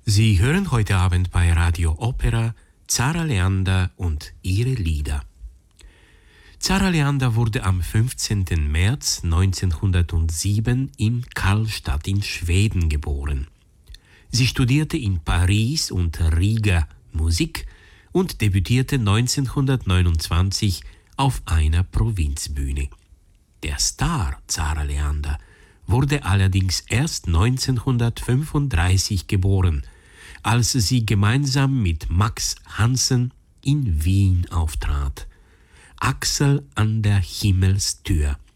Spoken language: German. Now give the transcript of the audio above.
Sie hören heute Abend bei Radio Opera Zara Leander und ihre Lieder. Zara Leander wurde am 15. März 1907 in Karlstad in Schweden geboren. Sie studierte in Paris und Riga Musik und debütierte 1929 auf einer Provinzbühne. Der Star Zara Leander wurde allerdings erst 1935 geboren, als sie gemeinsam mit Max Hansen in Wien auftrat. Axel an der Himmelstür